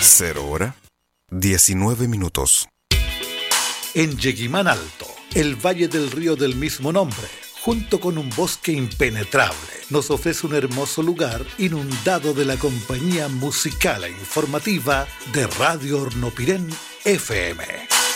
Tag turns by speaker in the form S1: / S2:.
S1: 0:19.
S2: En Yeguimán Alto, el valle del río del mismo nombre, junto con un bosque impenetrable, nos ofrece un hermoso lugar inundado de la compañía musical e informativa de Radio Hornopirén FM.